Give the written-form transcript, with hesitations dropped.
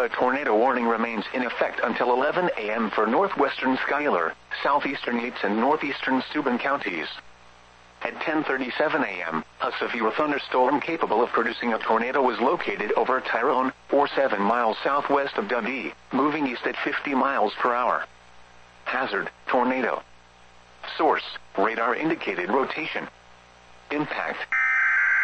A tornado warning remains in effect until 11 a.m. for northwestern Schuyler, southeastern Yates, and northeastern Steuben counties. At 10:37 a.m., a severe thunderstorm capable of producing a tornado was located over Tyrone, or 7 miles southwest of Dundee, moving east at 50 miles per hour. Hazard, tornado. Source, radar indicated rotation. Impact,